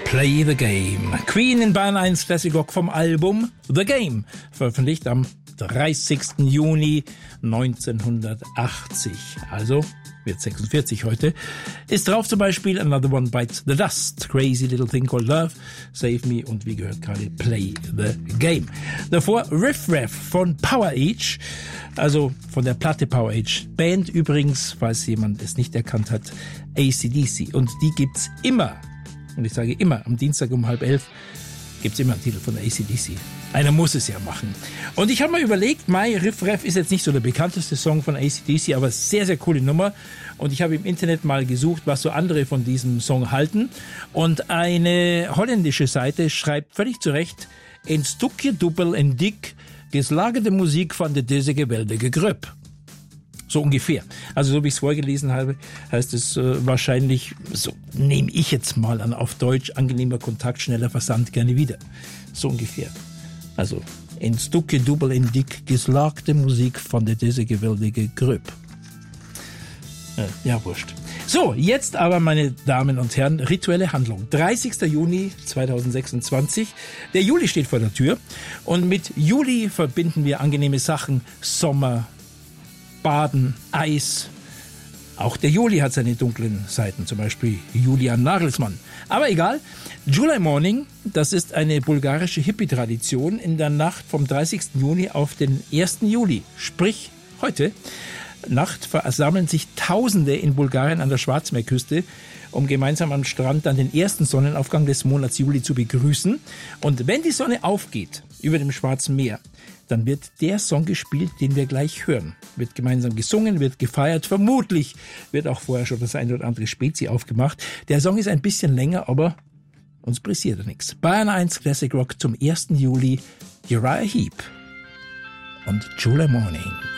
Play the Game. Queen in Bayern 1 Classic Rock vom Album The Game, veröffentlicht am 30. Juni 1980. Also wird 46 heute. Ist drauf zum Beispiel Another One Bites the Dust, Crazy Little Thing Called Love, Save Me und wie gehört gerade Play the Game. Davor Riff Raff von Power Age, also von der Platte Power Age. Band übrigens, falls jemand es nicht erkannt hat, AC/DC. Und die gibt's immer, und ich sage immer, am Dienstag um 10:30 gibt's immer einen Titel von AC/DC. Einer muss es ja machen. Und ich habe mal überlegt, My Riff Raff ist jetzt nicht so der bekannteste Song von AC/DC, aber sehr, sehr coole Nummer. Und ich habe im Internet mal gesucht, was so andere von diesem Song halten. Und eine holländische Seite schreibt völlig zu Recht, ein Stukje dubbel en dik, geslagene Musik von der deze geweldige Gröp. So ungefähr. Also so wie ich es vorgelesen habe, heißt es wahrscheinlich, so nehme ich jetzt mal an, auf Deutsch, angenehmer Kontakt, schneller Versand, gerne wieder. So ungefähr. Also, ein Stücke dubbel en dik, geslagte Musik von der diese geweldige Gröp. Ja, wurscht. So, jetzt aber, meine Damen und Herren, rituelle Handlung. 30. Juni 2026. Der Juli steht vor der Tür. Und mit Juli verbinden wir angenehme Sachen. Sommer, Baden, Eis. Auch der Juli hat seine dunklen Seiten, zum Beispiel Julian Nagelsmann. Aber egal, July Morning, das ist eine bulgarische Hippie-Tradition in der Nacht vom 30. Juni auf den 1. Juli. Sprich, heute Nacht versammeln sich Tausende in Bulgarien an der Schwarzmeerküste, um gemeinsam am Strand dann den ersten Sonnenaufgang des Monats Juli zu begrüßen. Und wenn die Sonne aufgeht über dem Schwarzen Meer, dann wird der Song gespielt, den wir gleich hören. Wird gemeinsam gesungen, wird gefeiert. Vermutlich wird auch vorher schon das eine oder andere Spezi aufgemacht. Der Song ist ein bisschen länger, aber uns pressiert er nichts. Bayern 1 Classic Rock zum 1. Juli, Uriah Heep und July Morning.